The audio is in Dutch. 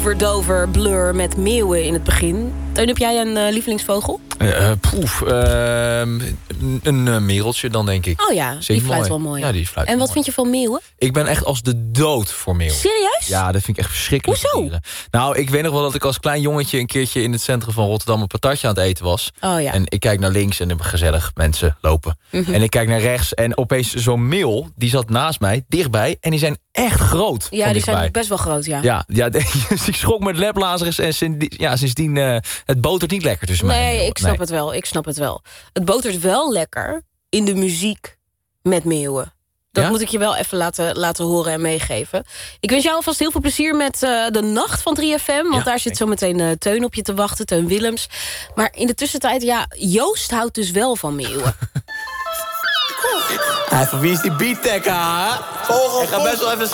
Verdover, Blur met meeuwen in het begin. Teun, heb jij een lievelingsvogel? Een mereltje dan, denk ik. Oh ja, die fluit wel mooi. Ja, die fluit en wat mooi. vind je van meeuwen? Ik ben echt als de dood voor meeuwen. Serieus? Ja, dat vind ik echt verschrikkelijk. Hoezo? Dieren. Nou, ik weet nog wel dat ik als klein jongetje een keertje in het centrum van Rotterdam een patatje aan het eten was. Oh ja. En ik kijk naar links en er gezellig mensen lopen. En ik kijk naar rechts en opeens zo'n meeuw, die zat naast mij, dichtbij. En die zijn echt groot. Ja, die zijn best wel groot, ja. Ja, dus ik schrok met laplazers en sindsdien het botert niet lekker tussen mij en Nee, meeuwen. ik snap het wel. Het botert wel lekker in de muziek met meeuwen. Dat moet ik je wel even laten horen en meegeven. Ik wens jou alvast heel veel plezier met de nacht van 3FM. Want daar zit zo meteen Teun op je te wachten, Teun Willems. Maar in de tussentijd, Joost houdt dus wel van meeuwen. Van wie is die beat-tagger, hè? Ik ga best wel even